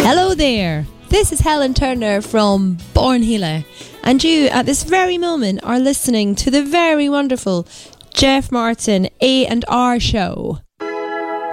Hello there. This is Helen Turner from Bornhila, and you at this very moment are listening to the very wonderful Jeff Martin A&R show.